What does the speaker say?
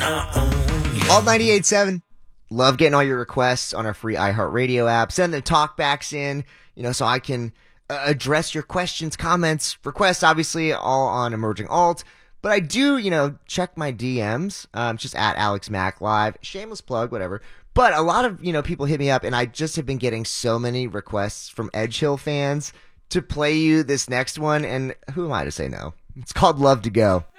All 98.7. Love getting all your requests on our free iHeartRadio app. Send the talkbacks in, so I can address your questions, comments, requests, obviously all on Emerging Alt. But I do, check my DMs, just at Alex Mack Live. Shameless plug, whatever. But a lot of, people hit me up, and I just have been getting so many requests from Edge Hill fans to play you this next one, and who am I to say no? It's called Love to Go.